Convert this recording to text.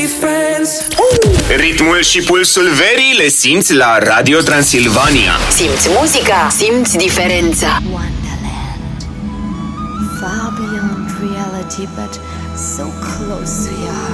Ritmul și pulsul verii le simți la Radio Transilvania. Simți muzica, simți diferența. Wonderland, far beyond reality, but so close to your heart.